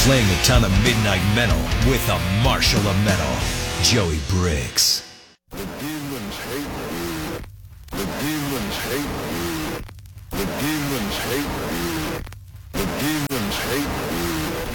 Playing a ton of midnight metal with a marshal of metal, Joey Briggs. The demons hate you. The demons hate you. The demons hate you. The demons hate you.